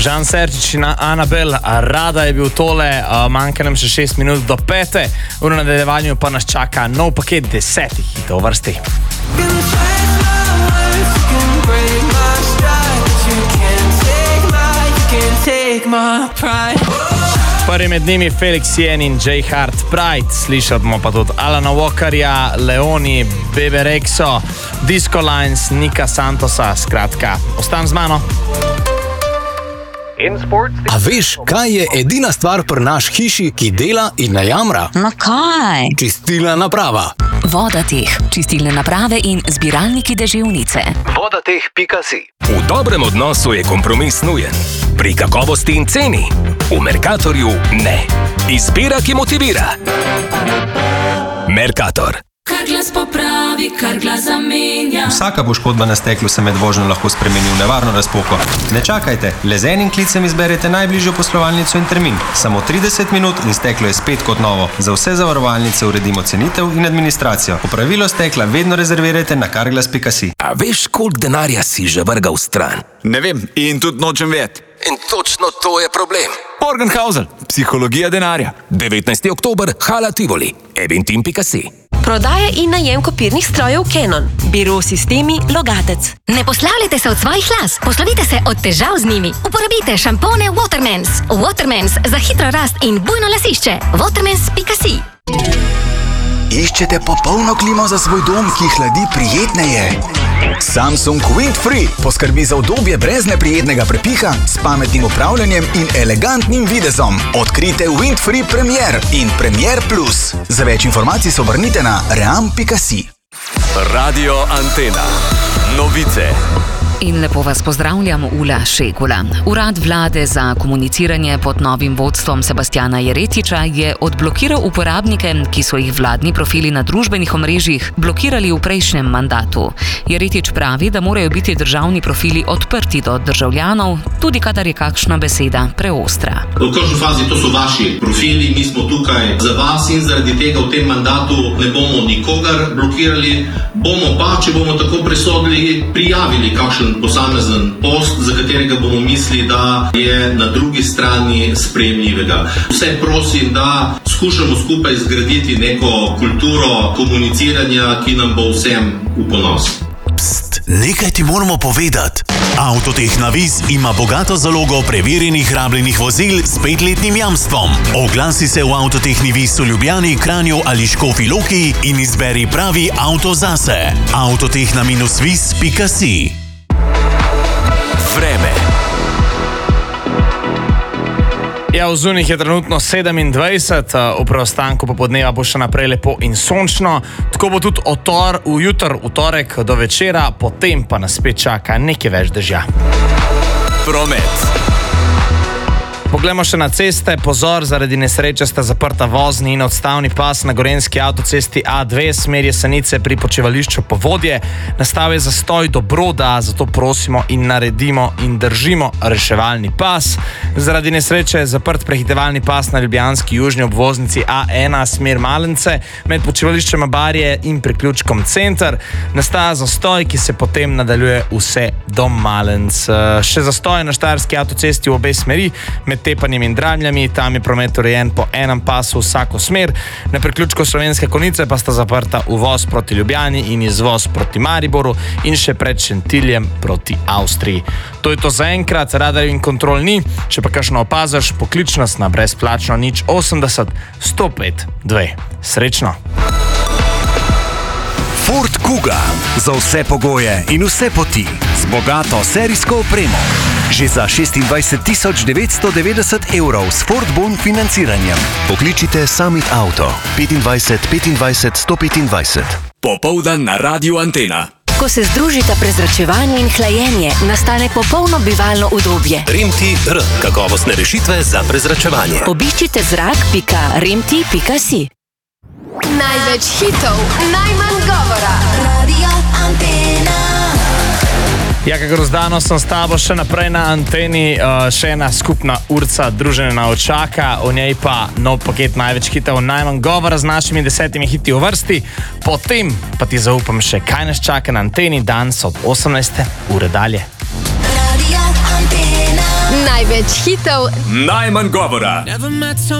Žan Serčič in Anabel, rada je bil tole, manjka nam še 6 minut do 5. V nadaljevanju pa nas čaka nov paket 10 hitov vrsti. Prvi med njimi Felix Jen in J. Hart Pride, slišali bomo pa tudi Alana Walkerja, Leoni, Bebe Rexo, Disco Lines, Nika Santosa, skratka, ostan z mano. A veš, kaj je edina stvar pri naš hiši, ki dela in ne jamra? No kaj? Čistilna naprava. Vodateh, čistilne naprave in zbiralniki deževnice. Vodateh.si. V dobrem odnosu je kompromis nujen. Pri kakovosti in ceni. V Mercatorju ne. Izbira, ki motivira. Mercator. Kar glas popravi, kar glas zamenja. Vsaka poškodba na steklu se med vožnjo lahko spremeni v nevarno razpoko. Ne čakajte, le z enim klicem izberete najbližjo poslovalnico in termin. Samo 30 minut in steklo je spet kot novo. Za vse zavarovalnice uredimo cenitev in administracijo. Popravilo stekla vedno rezervirajte na carglass.si. A veš, koliko denarja si že vrgal stran? Ne vem in tudi nočem vedeti. In točno to je problem. Morgenhausen, psihologija denarja. 19. oktober, Hala Tivoli, eventim.si. Prodaja in najem kopirnih strojev Canon. Biro Sistemi Logatec. Ne poslavljajte se od svojih las, poslovite se od težav z njimi. Uporabite šampone Watermans. Watermans za hitro rast in bujno lasišče. Watermans.si. Iščete popolno klimo za svoj dom, ki hladi prijetneje? Samsung Windfree poskrbi za udobje brez neprijetnega prepiha, s pametnim upravljanjem in elegantnim videzom. Odkrite Windfree Premier in Premier Plus. Za več informacij se obrnite na ream.si. Radio Antena. Novice. In lepo vas pozdravljam, Ula Šegula. Urad vlade za komuniciranje pod novim vodstvom Sebastiana Jeretiča je odblokiral uporabnike, ki so jih vladni profili na družbenih omrežjih blokirali v prejšnjem mandatu. Jeretič pravi, da morajo biti državni profili odprti do državljanov, tudi kadar je kakšna beseda preostra. V kakšni fazi to so vaši profili, mi smo tukaj za vas in zaradi tega v tem mandatu ne bomo nikogar blokirali, bomo pa, če bomo tako presodili, prijavili kakšen posamezen post, za katerega bomo mislili, da je na drugi strani sprejemljivega. Vse prosim, da skušamo skupaj zgraditi neko kulturo komuniciranja, ki nam bo vsem v ponos. Pst, nekaj ti moramo povedati. Avtoteh Navis ima bogato zalogo preverjenih rabljenih vozil s 5-letnim jamstvom. Oglasi se v Avtoteh Navis v Ljubljani, Kranju ali Škofji Loki in izberi pravi avto zase. Avtoteh-vis.si. Vreme. Ja, v zunih je trenutno 27, v preostanku popodneva bo še naprej lepo in sončno. Tako bo tudi v torek do večera, potem pa nas spet čaka nekaj več dežja. Promet. Poglejmo še na ceste. Pozor, zaradi nesreče sta zaprta vozni in odstavni pas na gorenjski avtocesti A2, smer Jesenice pri počivališču Povodje. Nastal je zastoj do Broda, zato prosimo in naredimo in držimo reševalni pas. Zaradi nesreče je zaprt prehitevalni pas na ljubljanski južni obvoznici A1, smer Malence, med počivališčem Barje in priključkom Center. Nastaja zastoj, ki se potem nadaljuje vse do Malenc. Še zastoj na štajerski avtocesti v obe smeri, med Tepanjem in Dramljami, tam je promet urejen po enem pasu vsako smer. Na priključku Slovenske Konjice pa sta zaprta uvoz proti Ljubljani in izvoz proti Mariboru in še pred Šentiljem proti Avstriji. To je to za enkrat, radarjev in kontrol ni, če pa kakšno opaziš, poklič nas na brezplačno 080 105 2. Srečno! Ford Kuga. Za vse pogoje in vse poti. Z bogato serijsko opremo. Že za 26.990 € s Ford Bon financiranjem. Pokličite Summit Auto 25 25 125. Popoldan na Radio Antena. Ko se združita prezračevanje in hlajenje, nastane popolno bivalno udobje. Remti-R. Kakovostne rešitve za prezračevanje. Obiščite zrak.remti.si. Največ hitov, najmanj govora. Radio Antena. Ja, kakor zdano sem s tabo še naprej na anteni, še ena skupna urca druženja na očaka, v njej pa nov paket največ hitov, najmanj govora z našimi 10 hiti v vrsti. Potem pa ti zaupam še, kaj nas čaka na anteni danes od 18. ure dalje. Radio Antena. Največ Največ hitov, najmanj govora.